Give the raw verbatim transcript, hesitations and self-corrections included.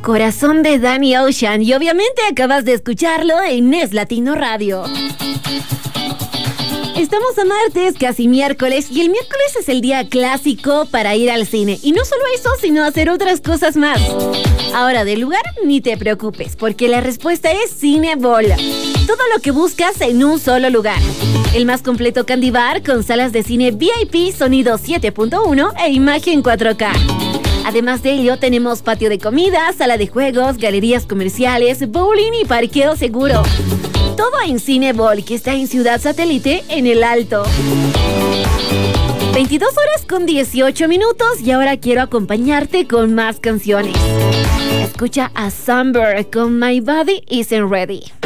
Corazón de Danny Ocean, y obviamente acabas de escucharlo en Es Latino Radio. Estamos a martes, casi miércoles, y el miércoles es el día clásico para ir al cine. Y no solo eso, sino hacer otras cosas más. Ahora, del lugar, ni te preocupes, porque la respuesta es Cinebol. Todo lo que buscas en un solo lugar. El más completo candy bar con salas de cine V I P, sonido siete punto uno e imagen cuatro K. Además de ello, tenemos patio de comida, sala de juegos, galerías comerciales, bowling y parqueo seguro. Todo en Cinebol, que está en Ciudad Satélite, en El Alto. veintidós horas con dieciocho minutos y ahora quiero acompañarte con más canciones. Escucha a Samber con My Body Isn't Ready.